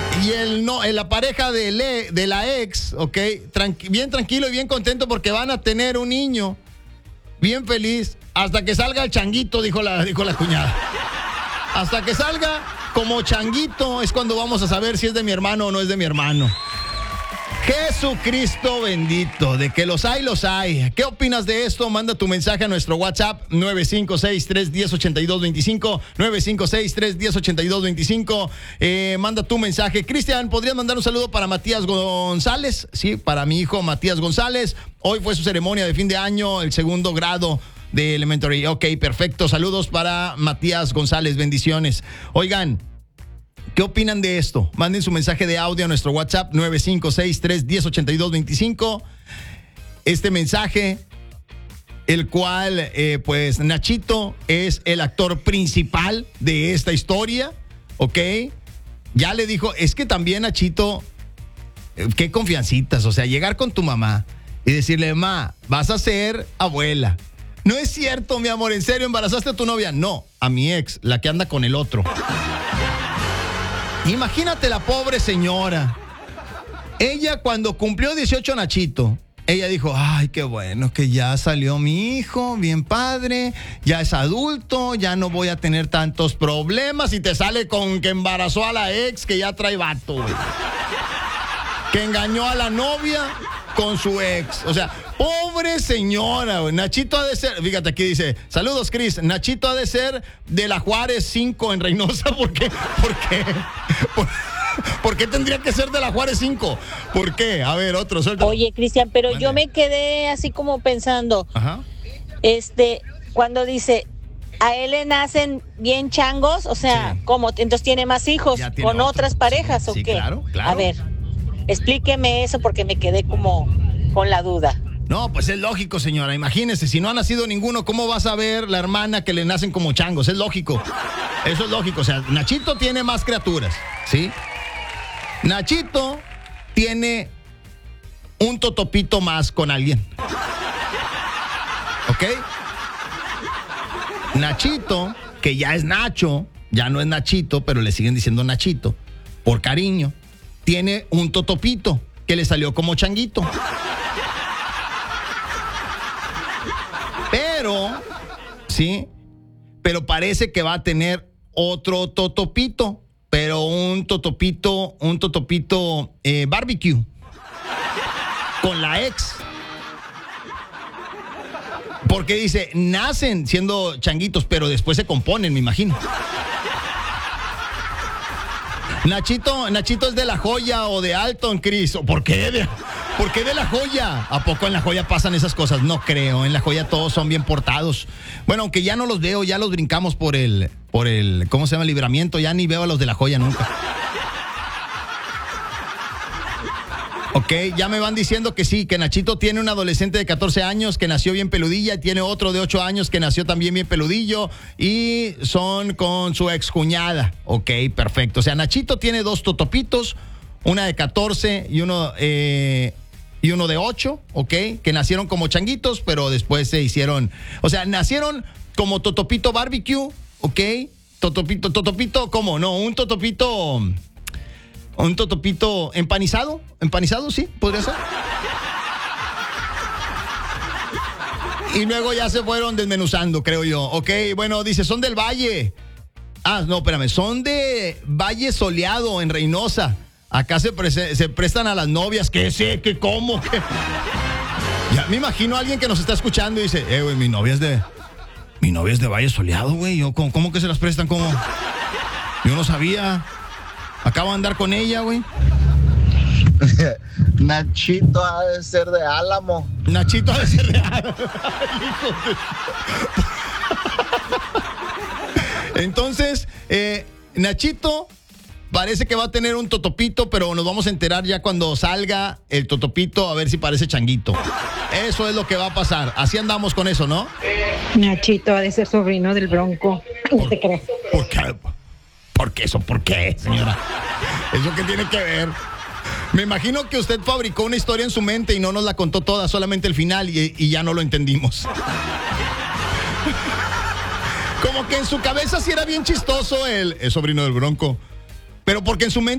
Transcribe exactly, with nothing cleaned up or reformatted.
Y el no, la pareja de, le, de la ex, ok, tranqui, bien tranquilo y bien contento porque van a tener un niño. Bien feliz. Hasta que salga el changuito, dijo la, dijo la cuñada. Hasta que salga como changuito es cuando vamos a saber si es de mi hermano o no es de mi hermano. Jesucristo bendito, de que los hay, los hay. ¿Qué opinas de esto? Manda tu mensaje a nuestro WhatsApp nueve cinco seis, tres uno cero, ocho dos dos cinco, nueve cinco seis, tres uno cero, ocho dos dos cinco. Eh, manda tu mensaje. Cristian, ¿podrías mandar un saludo para Matías González? Sí, para mi hijo Matías González. Hoy fue su ceremonia de fin de año, el segundo grado de Elementary. Ok, perfecto. Saludos para Matías González. Bendiciones. Oigan, ¿qué opinan de esto? Manden su mensaje de audio a nuestro WhatsApp nueve cinco seis, tres uno cero, ocho dos dos cinco. Este mensaje, el cual, eh, pues, Nachito es el actor principal de esta historia, ¿ok? Ya le dijo, es que también Nachito, eh, qué confiancitas, o sea, llegar con tu mamá y decirle, ma, vas a ser abuela. No es cierto, mi amor, ¿en serio embarazaste a tu novia? No, a mi ex, la que anda con el otro. Imagínate la pobre señora. Ella cuando cumplió dieciocho Nachito, ella dijo, ay, qué bueno que ya salió mi hijo, bien padre, ya es adulto, ya no voy a tener tantos problemas. Y te sale con que embarazó a la ex que ya trae vato, güey. Que engañó a la novia con su ex. O sea, pobre señora, güey. Nachito ha de ser, fíjate aquí dice, saludos Cris, Nachito ha de ser de la Juárez cinco en Reynosa. ¿Por qué? ¿Por qué? ¿Por, ¿por qué tendría que ser de la Juárez cinco? ¿Por qué? A ver, otro, suelta. Oye, Cristian, pero Mande. yo me quedé así como pensando, Ajá. este, cuando dice, a él le nacen bien changos, o sea, Sí. ¿cómo? Entonces tiene más hijos Ya tiene con otro. otras parejas, Sí, ¿o sí, qué? claro, claro. A ver, explíqueme eso porque me quedé como con la duda. No, pues es lógico, señora. Imagínese, si no ha nacido ninguno, ¿cómo vas a ver la hermana que le nacen como changos? Es lógico. Eso es lógico. O sea, Nachito tiene más criaturas, ¿sí? Nachito tiene un totopito más con alguien. ¿Ok? Nachito, que ya es Nacho, ya no es Nachito, pero le siguen diciendo Nachito, por cariño, tiene un totopito que le salió como changuito. Pero, sí, pero parece que va a tener otro totopito, pero un totopito, un totopito eh, barbecue con la ex. Porque dice, nacen siendo changuitos, pero después se componen, me imagino. Nachito, Nachito es de La Joya o de Alton, Chris. ¿Por qué? De, ¿Por qué de La Joya? ¿A poco en La Joya pasan esas cosas? No creo. En La Joya todos son bien portados. Bueno, aunque ya no los veo, ya los brincamos por el, por el, ¿cómo se llama? Libramiento. Ya ni veo a los de La Joya nunca. Ok, ya me van diciendo que sí, que Nachito tiene un adolescente de catorce años que nació bien peludilla y tiene otro de ocho años que nació también bien peludillo y son con su excuñada. Ok, perfecto. O sea, Nachito tiene dos totopitos, una de catorce y uno, eh, y uno de ocho, ok, que nacieron como changuitos, pero después se hicieron, o sea, nacieron como totopito barbecue, ok, totopito, totopito, ¿cómo? No, un totopito... Un totopito empanizado, empanizado, sí, podría ser. Y luego ya se fueron desmenuzando, creo yo. Ok, bueno, dice, son del Valle. Ah, no, espérame, son de Valle Soleado, en Reynosa. Acá se, pre se prestan a las novias. ¿Qué sé? ¿Qué cómo? ¿Qué? Ya me imagino a alguien que nos está escuchando y dice, eh, güey, mi novia es de... Mi novia es de Valle Soleado, güey. Yo, ¿cómo, ¿Cómo que se las prestan? ¿Cómo? Yo no sabía... Acabo de andar con ella, güey. Nachito ha de ser de Álamo. Nachito ha de ser de Álamo. Hijo de... Entonces, eh, Nachito parece que va a tener un totopito, pero nos vamos a enterar ya cuando salga el totopito a ver si parece changuito. Eso es lo que va a pasar. Así andamos con eso, ¿no? Nachito ha de ser sobrino del Bronco. No te creas. ¿Por qué? ¿Por qué eso? ¿Por qué, señora? ¿Eso qué tiene que ver? Me imagino que usted fabricó una historia en su mente y no nos la contó toda, solamente el final, y, y ya no lo entendimos. Como que en su cabeza sí era bien chistoso el, el sobrino del Bronco, pero porque en su mente